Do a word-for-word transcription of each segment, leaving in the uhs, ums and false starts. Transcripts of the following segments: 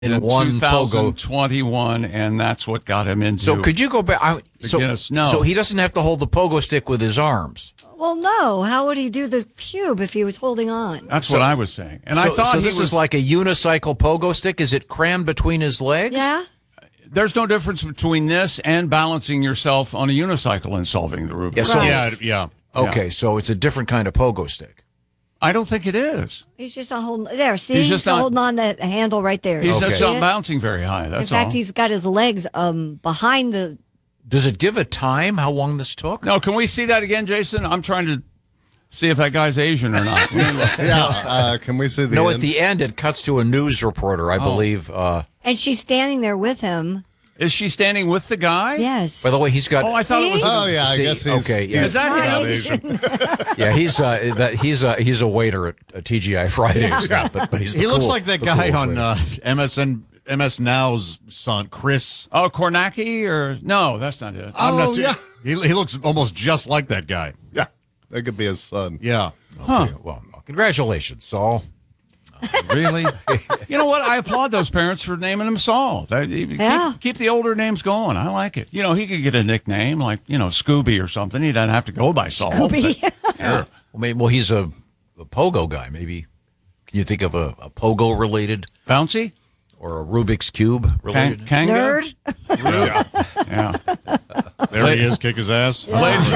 in, in one pogo. twenty-one, and that's what got him into. So could you go back? I, so, Guinness. No. so he doesn't have to hold the pogo stick with his arms. Well, no. How would he do the cube if he was holding on? That's so, what I was saying. And so, I thought so he this was, is like a unicycle pogo stick. Is it crammed between his legs? Yeah. There's no difference between this and balancing yourself on a unicycle and solving the Rubik's. Yeah, so, Right. Yeah, yeah. Okay, Yeah. so it's a different kind of pogo stick. I don't think it is. He's just not holding. There, see, He's he's, just not not- holding on the handle right there. He's Okay. just See not it? bouncing very high. In That's fact, all. he's got his legs um behind the. Does it give a time how long this took? No, can we see that again, Jason? I'm trying to see if that guy's Asian or not. Yeah, uh, can we see the No, end? at the end it cuts to a news reporter, I believe. Uh, And she's standing there with him. Is she standing with the guy? Yes. by the way, he's got. Oh, I thought it was. Oh, yeah, I See, guess he's... okay, yeah. Is that not him? Asian. yeah, he's uh, that he's a he's a waiter at, at T G I Fridays. Yeah, but, but he's the He looks cool- like that the guy cool on waiter. uh, M S N, M S Now's son, Chris. Oh, Kornacki or no? That's not it. I'm Oh, not too- yeah. He, he looks almost just like that guy. Yeah, that could be his son. Yeah. Okay, well, congratulations, Saul. Really? You know what? I applaud those parents for naming him Saul. That, keep, Yeah. keep the older names going. I like it. You know, he could get a nickname like, you know, Scooby or something. He doesn't have to go by Saul. Scooby. but- yeah. Well, maybe, well, he's a, a pogo guy. Maybe can you think of a, a pogo related Bouncy? or a Rubik's cube Kang- related? Kanga? Nerd. Yeah. There he is, kick his ass. Ladies,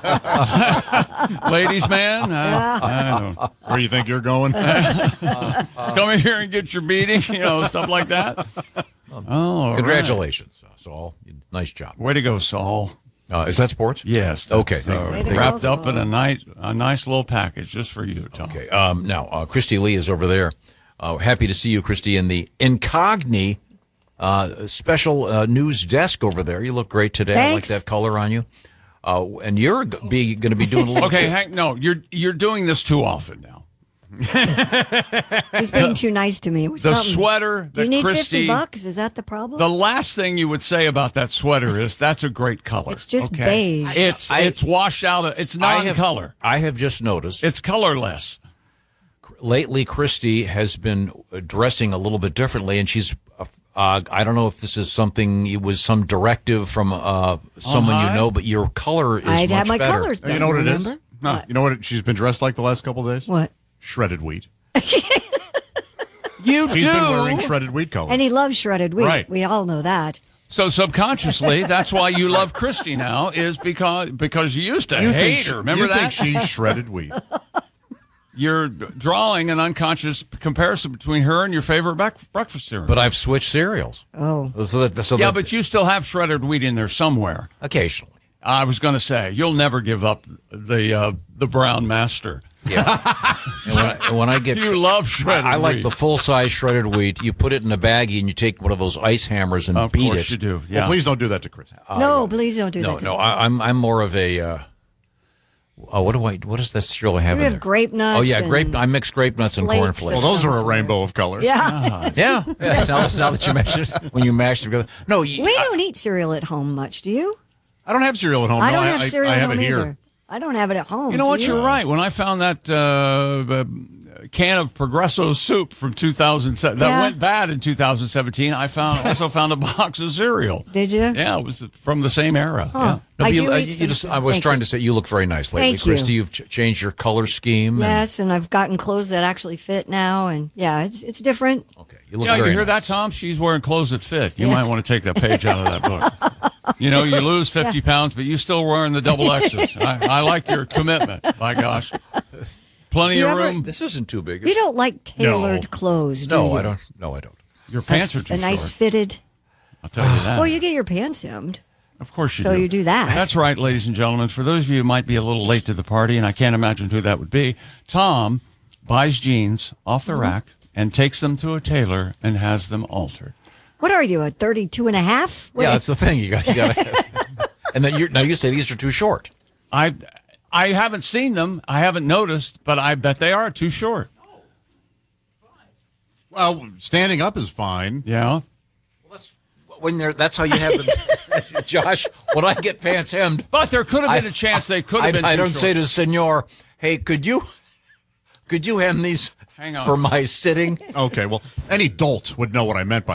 ladies man, uh, I don't know. Where you think you're going? Come in here and get your beating, you know, stuff like that. Oh, all right. Congratulations, uh, Saul. Nice job. Way to go, Saul. Uh, is that sports? Yes. Okay, that's, thank uh, you. Way to go, wrapped up Saul. in a nice, a nice little package just for you, Tom. Okay. Um, now, uh, Christy Lee is over there. Uh, happy to see you, Christy, in the Incogni uh, special uh, news desk over there. You look great today. Thanks. I like that color on you. Uh, and you're g- be, going to be doing a little. Okay, Hank. No, you're you're doing this too often now. He's being too nice to me. The Something. sweater Do you that need Christy. fifty bucks? Is that the problem? The last thing you would say about that sweater is that's a great color. It's just okay? beige. It's I- it's washed out. It's I have- non-color. I have just noticed It's colorless. lately Christy has been dressing a little bit differently, and she's. Uh, uh, I don't know if this is something. It was some directive from uh, someone you high? know, but your color is I'd much have my better. colors done. You know what it is? remember? Huh. You know what it, she's been dressed like the last couple of days? What? Shredded wheat. You She's do. been wearing shredded wheat color. And he loves shredded wheat. Right. We all know that. So subconsciously, that's why you love Christy now, is because because you used to you hate think, her. Remember you that? think she's shredded wheat. You're drawing an unconscious comparison between her and your favorite bec- breakfast cereal. But I've switched cereals. Oh. So that, so yeah, that but you still have shredded wheat in there somewhere. occasionally. I was going to say you'll never give up the uh, the brown master. Yeah. and, when I, and when I get, You love shredded I, I like wheat. the full size shredded wheat. You put it in a baggie and you take one of those ice hammers and Of beat course it. you do. Well, Yeah. please don't do that to Chris. no, please don't do No, that. to no, me. I, I'm I'm more of a. Uh, oh, what do I? What is that cereal I have? We in have there? grape nuts Oh yeah, and grape. I mix grape nuts and flakes cornflakes. Well, those are a Sounds rainbow of color. Yeah. yeah, yeah. Now, now that you mention it, when you mash them together. No, you, We I- don't eat cereal at home much, do you? I don't have cereal at home. I no, don't I, have I- cereal I at have home it here. either. I don't have it at home. You know do what? you? You're right. When I found that uh, uh, can of Progresso soup from two thousand seven that Yeah. went bad in two thousand seventeen, I found also found a box of cereal. Did you? Yeah, it was from the same era. Huh. Yeah. no, but I you, do uh, eat you some just, too. I was Thank trying you. to say you look very nice lately, Thank you. Christy. You've ch- changed your color scheme. and- Yes, and I've gotten clothes that actually fit now, and yeah, it's it's different. okay, you look Yeah, you very hear nice. that, Tom? She's wearing clothes that fit. You might want to take that page out of that book. You know, you lose fifty pounds, but you still wearing the double X's. I, I like your commitment. My gosh. Plenty Do you of ever- room. This isn't too big. You don't like tailored No. clothes, do No, you? I don't. No, I don't. Your pants are too A nice short. fitted. I'll tell you that. Well, you get your pants hemmed. Of course you So do. you do that. That's right, ladies and gentlemen. For those of you who might be a little late to the party, and I can't imagine who that would be, Tom buys jeans off the rack and takes them to a tailor and has them altered. What are you, a thirty-two and a half? What- Yeah, that's the thing. You got. You got. And then you now you say these are too short. I I haven't seen them. I haven't noticed, but I bet they are too short. Well, standing up is fine. Yeah. When they're, that's how you have them, Josh. When I get pants hemmed, But there could have been I- a chance they could I, have been I too don't short. say to the senor, "Hey, could you, could you hem these Hang on. for my sitting. Okay, well, any dolt would know what I meant by